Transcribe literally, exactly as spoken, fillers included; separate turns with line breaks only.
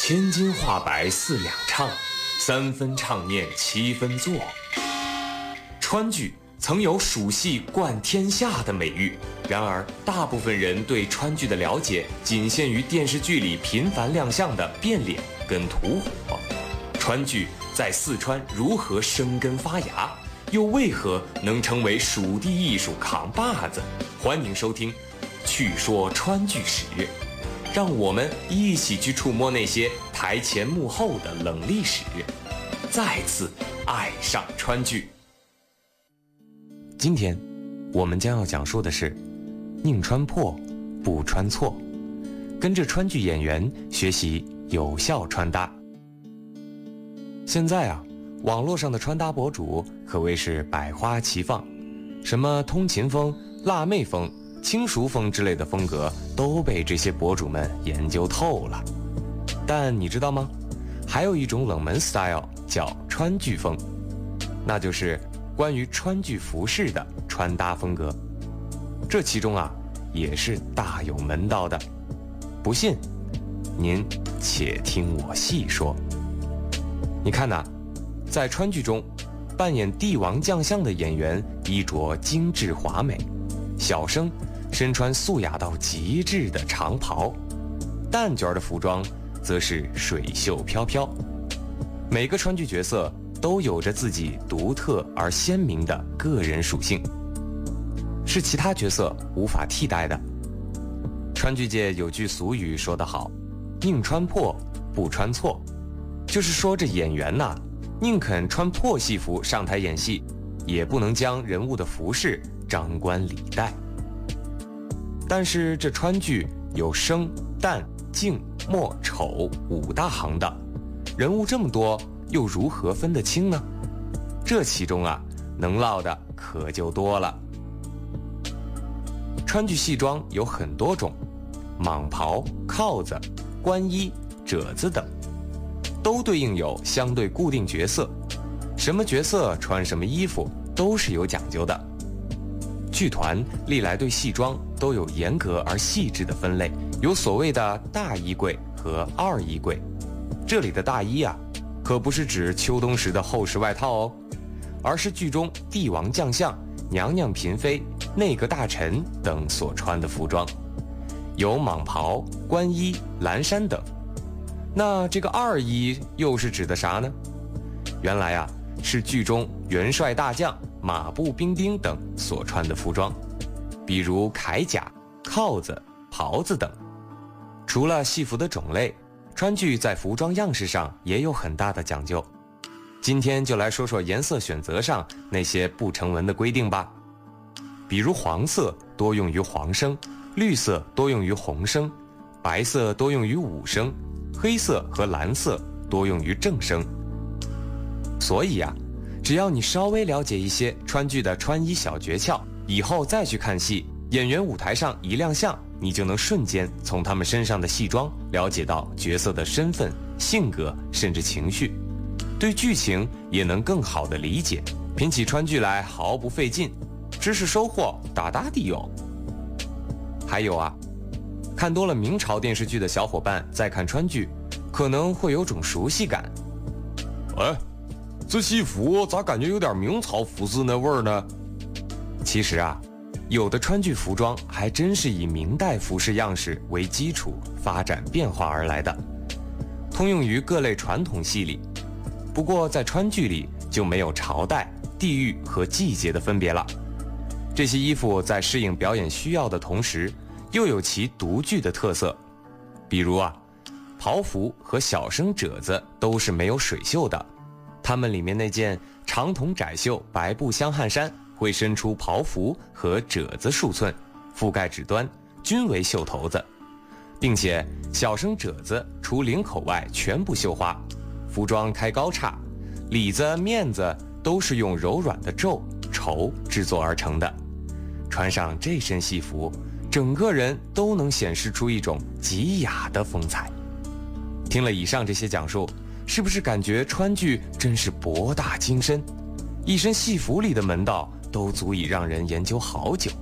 千金画白四两唱，三分唱念七分作。川剧曾有蜀戏冠天下的美誉，然而大部分人对川剧的了解仅限于电视剧里频繁亮相的变脸跟吐火。川剧在四川如何生根发芽，又为何能成为蜀地艺术扛把子？欢迎收听《趣说川剧史》，让我们一起去触摸那些台前幕后的冷历史，再次爱上川剧。今天我们将要讲述的是宁穿破不穿错，跟着川剧演员学习有效穿搭。现在啊，网络上的穿搭博主可谓是百花齐放，什么通勤风、辣妹风、轻熟风之类的风格都被这些博主们研究透了。但你知道吗？还有一种冷门 style 叫川剧风，那就是关于川剧服饰的穿搭风格。这其中啊，也是大有门道的。不信，您且听我细说。你看呐、啊，在川剧中，扮演帝王将相的演员衣着精致华美，小生身穿素雅到极致的长袍，旦角的服装则是水袖飘飘。每个川剧角色都有着自己独特而鲜明的个人属性，是其他角色无法替代的。川剧界有句俗语说得好，宁穿破不穿错，就是说这演员呐、啊，宁肯穿破戏服上台演戏，也不能将人物的服饰张冠李戴。但是这川剧有生、旦、净、末、丑五大行当，人物这么多，又如何分得清呢？这其中啊，能唠的可就多了。川剧戏装有很多种，蟒袍、靠子、官衣、褶子等，都对应有相对固定角色，什么角色穿什么衣服都是有讲究的。剧团历来对戏装都有严格而细致的分类，有所谓的大衣柜和二衣柜。这里的大衣啊，可不是指秋冬时的厚实外套哦，而是剧中帝王将相、娘娘嫔妃、内阁大臣等所穿的服装，有蟒袍、官衣、蓝衫等。那这个二衣又是指的啥呢？原来啊，是剧中元帅大将、马步兵丁等所穿的服装，比如铠甲、靠子、袍子等。除了戏服的种类，川剧在服装样式上也有很大的讲究。今天就来说说颜色选择上那些不成文的规定吧。比如黄色多用于黄生，绿色多用于红生，白色多用于武生，黑色和蓝色多用于正生。所以啊，只要你稍微了解一些川剧的穿衣小诀窍，以后再去看戏，演员舞台上一亮相，你就能瞬间从他们身上的戏装了解到角色的身份、性格，甚至情绪，对剧情也能更好的理解，品起川剧来毫不费劲，知识收获大大的有。还有啊，看多了明朝电视剧的小伙伴再看川剧，可能会有种熟悉感。哎，这戏服咋感觉有点明朝服饰那味儿呢？其实啊，有的川剧服装还真是以明代服饰样式为基础发展变化而来的，通用于各类传统戏里。不过在川剧里就没有朝代、地域和季节的分别了。这些衣服在适应表演需要的同时，又有其独具的特色。比如啊，袍服和小生褶子都是没有水袖的，它们里面那件长筒窄袖白布香汗衫会伸出袍服和褶子数寸，覆盖指端，均为袖头子，并且小生褶子除领口外全部绣花，服装开高叉，里子面子都是用柔软的皱绸制作而成的。穿上这身戏服，整个人都能显示出一种极雅的风采。听了以上这些讲述，是不是感觉川剧真是博大精深？一身戏服里的门道都足以让人研究好久。